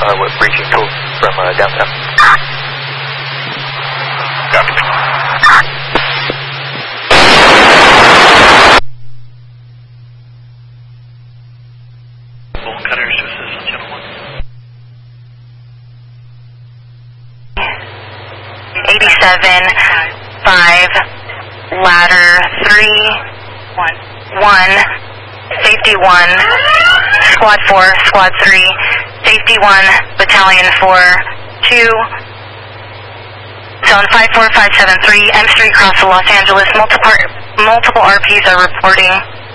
with breaching tools from downtown. Copy. Bolt cutters to assist on channel 1. 87, 5, ladder 3, 1, safety 1, squad 4, squad 3, safety 1, battalion 4, 2, zone 54573, M Street across to Los Angeles, multiple RPs are reporting.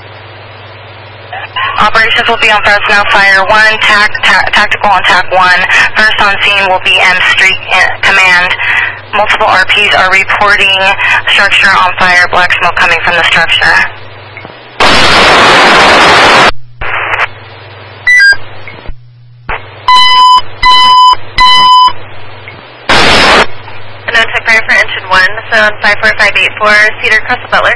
Operations will be on Fresno Fire 1, tactical on TAC 1. First on scene will be M Street Command. Multiple RPs are reporting structure on fire, black smoke coming from the structure. Unknown tech fire for engine 1, zone 54584, Cedar across the Butler.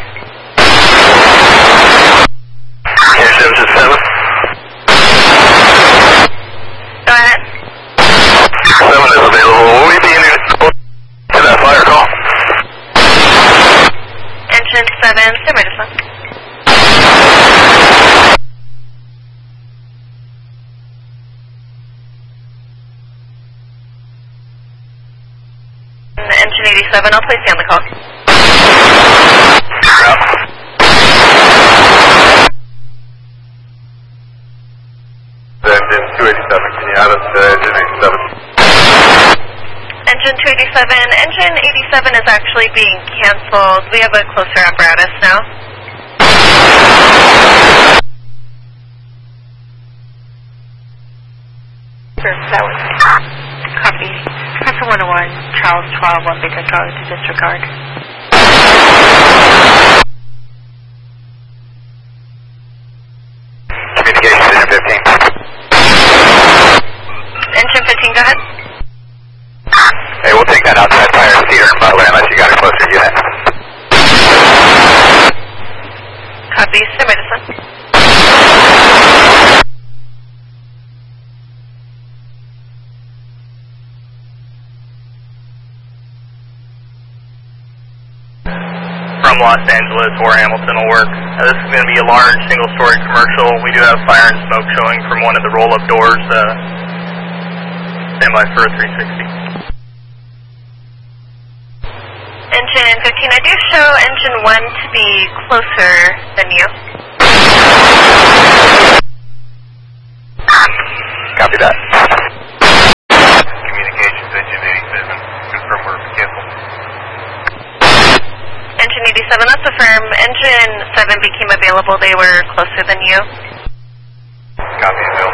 Here, 767. Go ahead. 7 is available. Will we be in to that fire call? Engine 7, stand by just one. Engine 87, I'll place you on the call. Engine 287, can you add us to engine 87? Engine 287, engine 87 is actually being canceled. We have a closer apparatus now. That was copy. Pressure 101, Charles 12, 1 Victor Charlie to disregard. Communication, engine 15. Engine 15, go ahead. Hey, we'll take that outside fire Cedar and Butler unless you got a closer unit. Copy, stand by this one. From Los Angeles or Hamilton will work. This is going to be a large single-story commercial. We do have fire and smoke showing from one of the roll-up doors. Stand by for a 360. Engine 15, I do show engine 1 to be closer than you. Copy that. Communications, engine 87. Confirm we're canceled. Engine 87, that's affirm. Engine 7 became available. They were closer than you. Copy, Bill.